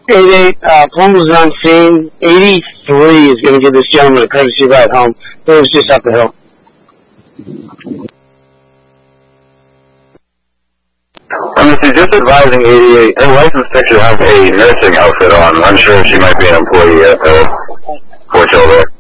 88, Columbus is on scene. 83 is going to give this gentleman a courtesy ride home. He was just up the hill. Just advising 88, her license picture has a nursing outfit on. I'm sure she might be an employee at the Fort Hill there.